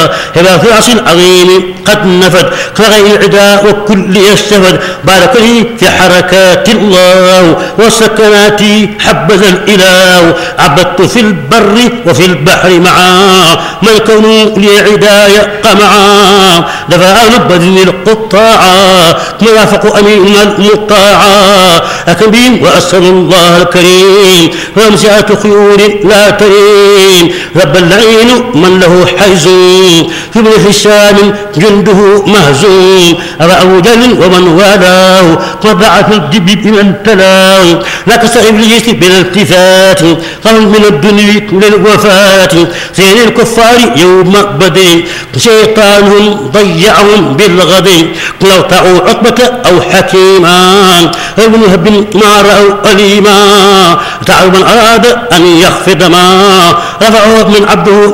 هبا في عصر عظيم قد نفد كغير العدا وكل يستفد بارك لي في حركات الله والسكنات حبذا الإله عبدت في البر وفي البحر معا ما الكون لي عداية قمعا دفع نبذ القطاعا مرافق أمين المطاعا أكبين وأسأل الله الكريم وامسعة خيول لا ترين رب اللعين من له حيز في ابن هشام جنده مهزوم أبا جل ومن والاه وضع في الدب من تلاه لا كسر إبليس بالالتفات قال من الدنيا للوفاة سين الكفار يوم بدر شيطانهم ضيعهم بالغد لو طاعوا عقبة أو حكيما ابن هب ما رأوا أليما تعالوا من أراد أن يخفض ما رفعه من عبده